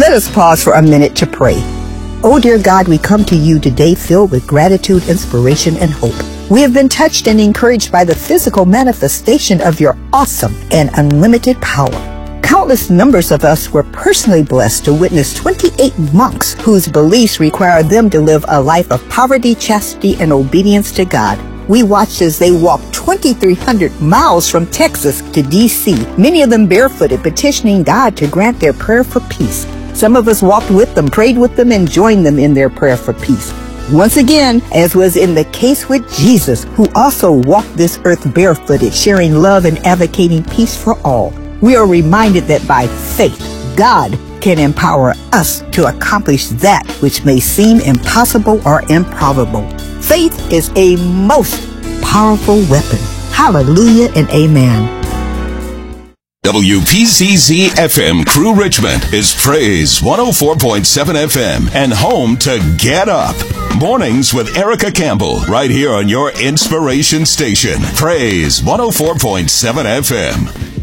Let us pause for a minute to pray. Oh, dear God, we come to you today filled with gratitude, inspiration, and hope. We have been touched and encouraged by the physical manifestation of your awesome and unlimited power. Countless numbers of us were personally blessed to witness 28 monks whose beliefs require them to live a life of poverty, chastity, and obedience to God. We watched as they walked 2,300 miles from Texas to D.C., many of them barefooted, petitioning God to grant their prayer for peace. Some of us walked with them, prayed with them, and joined them in their prayer for peace. Once again, as was in the case with Jesus, who also walked this earth barefooted, sharing love and advocating peace for all, we are reminded that by faith, God can empower us to accomplish that which may seem impossible or improbable. Faith is a most powerful weapon. Hallelujah and amen. WPCZ FM Crew Richmond is Praise 104.7 FM and home to Get Up. Mornings with Erica Campbell right here on your inspiration station. Praise 104.7 FM.